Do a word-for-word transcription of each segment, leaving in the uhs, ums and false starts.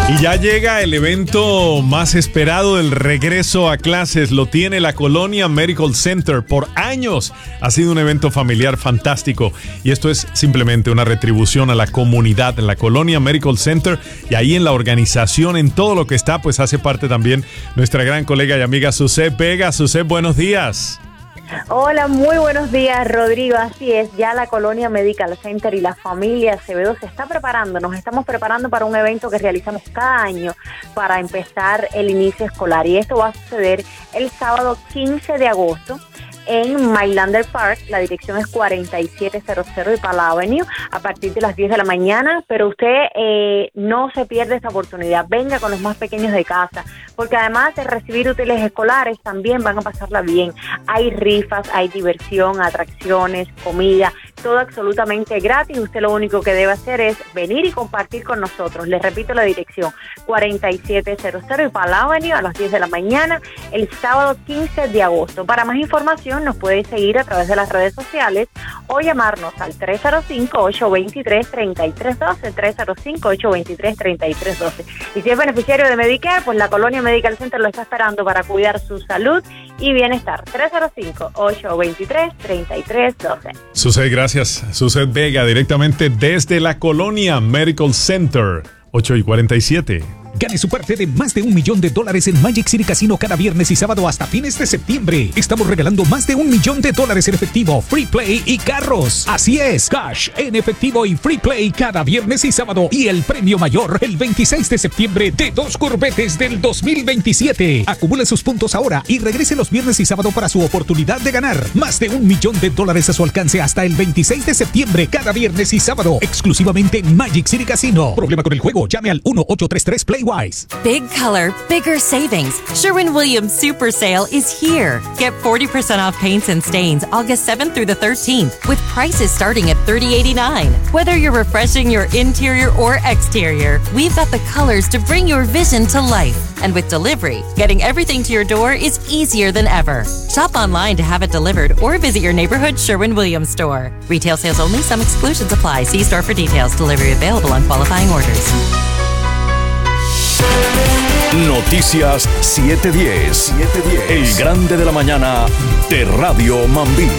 Y ya llega el evento más esperado del regreso a clases. Lo tiene la Colonia Medical Center. Por años ha sido un evento familiar fantástico. Y esto es simplemente una retribución a la comunidad en la Colonia Medical Center. Y ahí en la organización, en todo lo que está, pues hace parte también nuestra gran colega y amiga Suset Vega. Suset, buenos días. Hola, muy buenos días, Rodrigo. Así es, ya la Colonia Medical Center y la familia Acevedo se está preparando. Nos estamos preparando para un evento que realizamos cada año para empezar el inicio escolar. Y esto va a suceder el sábado quince de agosto en Mailander Park. La dirección es cuarenta y siete cero cero de Pala Avenue a partir de las diez de la mañana. Pero usted eh, no se pierde esta oportunidad. Venga con los más pequeños de casa, porque además de recibir útiles escolares, también van a pasarla bien. Hay rifas, hay diversión, atracciones, comida, todo absolutamente gratis. Usted lo único que debe hacer es venir y compartir con nosotros. Les repito la dirección, cuarenta y siete cero cero y Pala Avenue a las diez de la mañana, el sábado quince de agosto. Para más información nos puede seguir a través de las redes sociales o llamarnos al tres cero cinco, ocho dos tres, tres tres uno dos, tres cero cinco, ocho dos tres, tres tres uno dos. Y si es beneficiario de Medicare, pues la Colonia Medical Center lo está esperando para cuidar su salud y bienestar. tres cero cinco, ocho dos tres, tres tres uno dos. Suset, gracias. Suset Vega, directamente desde la Colonia Medical Center. ocho y cuarenta y siete. Gane su parte de más de un millón de dólares en Magic City Casino cada viernes y sábado hasta fines de septiembre. Estamos regalando más de un millón de dólares en efectivo, free play y carros. Así es, cash en efectivo y free play cada viernes y sábado. Y el premio mayor el veintiséis de septiembre de dos Corvettes del dos mil veintisiete. Acumule sus puntos ahora y regrese los viernes y sábado para su oportunidad de ganar más de un millón de dólares a su alcance hasta el veintiséis de septiembre cada viernes y sábado. Exclusivamente en Magic City Casino. Problema con el juego, llame al uno ocho tres tres Play Wise. Big color, bigger savings. Sherwin-Williams Super Sale is here. Get forty percent off paints and stains August seventh through the thirteenth with prices starting at thirty eighty-nine. Whether you're refreshing your interior or exterior, we've got the colors to bring your vision to life. And with delivery, getting everything to your door is easier than ever. Shop online to have it delivered or visit your neighborhood Sherwin-Williams store. Retail sales only. Some exclusions apply. See store for details. Delivery available on qualifying orders. Noticias siete diez. El grande de la mañana de Radio Mambí.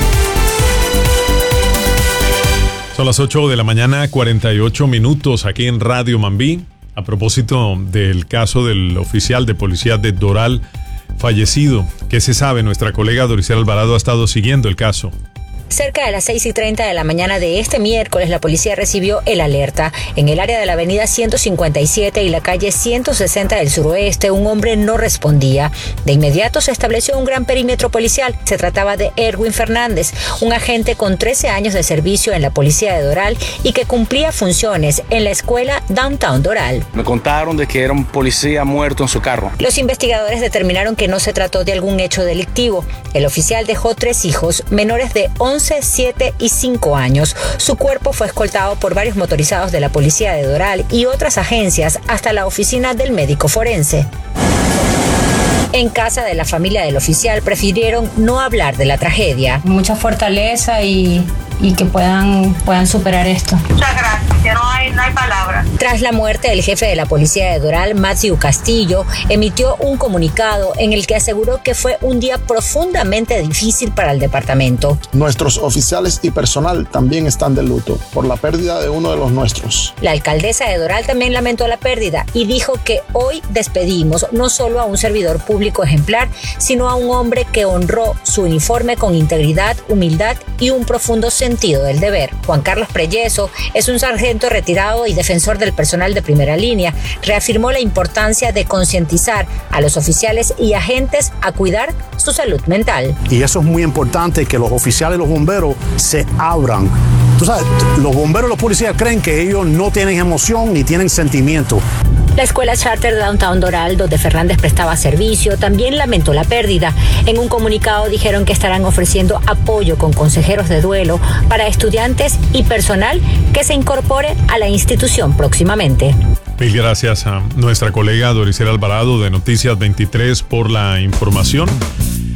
Son las ocho de la mañana, cuarenta y ocho minutos aquí en Radio Mambí. A propósito del caso del oficial de policía de Doral fallecido. ¿Qué se sabe? Nuestra colega Doricel Alvarado ha estado siguiendo el caso. Cerca de las seis y treinta de la mañana de este miércoles, la policía recibió el alerta. En el área de la avenida ciento cincuenta y siete y la calle ciento sesenta del suroeste, un hombre no respondía. De inmediato se estableció un gran perímetro policial. Se trataba de Erwin Fernández, un agente con trece años de servicio en la policía de Doral y que cumplía funciones en la escuela Downtown Doral. Me contaron de que era un policía muerto en su carro. Los investigadores determinaron que no se trató de algún hecho delictivo. El oficial dejó tres hijos, menores de once, siete y cinco años. Su cuerpo fue escoltado por varios motorizados de la policía de Doral y otras agencias hasta la oficina del médico forense. En casa de la familia del oficial prefirieron no hablar de la tragedia. Mucha fortaleza y, y que puedan, puedan superar esto. Muchas gracias, ya no hay, no hay palabras. Tras la muerte, el jefe de la policía de Doral, Matthew Castillo, emitió un comunicado en el que aseguró que fue un día profundamente difícil para el departamento. Nuestros oficiales y personal también están de luto por la pérdida de uno de los nuestros. La alcaldesa de Doral también lamentó la pérdida y dijo que hoy despedimos no solo a un servidor público ejemplar, sino a un hombre que honró su uniforme con integridad, humildad y un profundo sentido del deber. Juan Carlos Preyeso es un sargento retirado y defensor del personal de primera línea. Reafirmó la importancia de concientizar a los oficiales y agentes a cuidar su salud mental. Y eso es muy importante, que los oficiales y los bomberos se abran. Tú sabes, los bomberos y los policías creen que ellos no tienen emoción ni tienen sentimiento. La escuela charter Downtown Doral, donde Fernández prestaba servicio, también lamentó la pérdida. En un comunicado dijeron que estarán ofreciendo apoyo con consejeros de duelo para estudiantes y personal que se incorpore a la institución próximamente. Mil gracias a nuestra colega Doricel Alvarado de Noticias veintitrés por la información.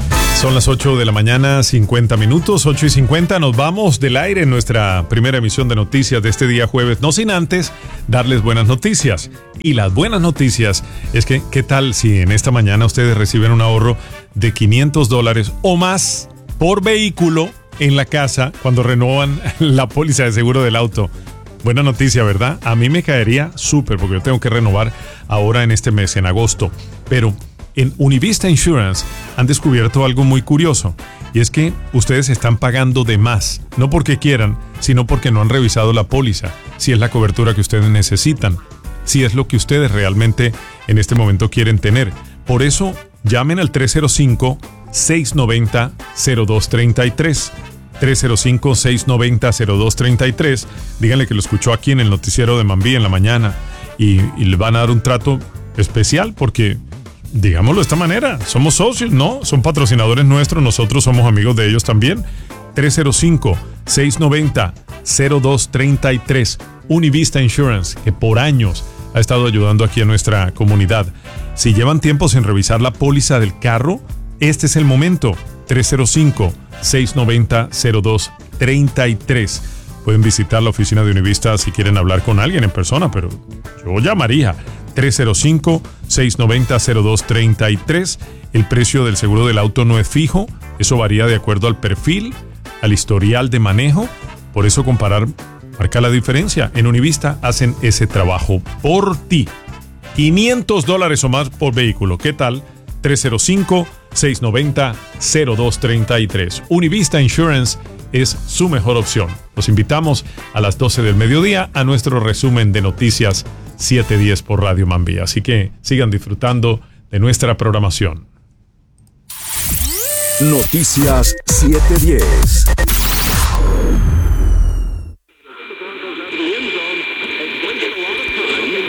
Son las ocho de la mañana, cincuenta minutos, ocho y cincuenta. Nos vamos del aire en nuestra primera emisión de noticias de este día jueves, no sin antes darles buenas noticias. Y las buenas noticias es que, ¿qué tal si en esta mañana ustedes reciben un ahorro de quinientos dólares o más por vehículo en la casa cuando renuevan la póliza de seguro del auto? Buena noticia, ¿verdad? A mí me caería súper porque yo tengo que renovar ahora en este mes, en agosto. Pero en Univista Insurance han descubierto algo muy curioso, y es que ustedes están pagando de más, no porque quieran, sino porque no han revisado la póliza, si es la cobertura que ustedes necesitan, si es lo que ustedes realmente en este momento quieren tener. Por eso, llamen al tres cero cinco, seis nueve cero, cero dos tres tres. tres cero cinco, seis nueve cero, cero dos tres tres. Díganle que lo escuchó aquí en el noticiero de Mambí en la mañana y, y le van a dar un trato especial porque, digámoslo de esta manera, somos socios, ¿no? Son patrocinadores nuestros, nosotros somos amigos de ellos también. tres cero cinco, seis nueve cero, cero dos tres tres. Univista Insurance, que por años ha estado ayudando aquí a nuestra comunidad. Si llevan tiempo sin revisar la póliza del carro, este es el momento. tres cero cinco, seis nueve cero, cero dos tres tres. Pueden visitar la oficina de Univista si quieren hablar con alguien en persona, pero yo llamaría. tres cero cinco, seis nueve cero, cero dos tres tres. El precio del seguro del auto no es fijo, eso varía de acuerdo al perfil, al historial de manejo. Por eso comparar marca la diferencia. En Univista hacen ese trabajo por ti. quinientos dólares o más por vehículo. ¿Qué tal? tres cero cinco, seis nueve cero, cero dos tres tres. Univista Insurance es su mejor opción. Los invitamos a las doce del mediodía a nuestro resumen de noticias siete diez por Radio Mambí. Así que sigan disfrutando de nuestra programación. Noticias siete diez.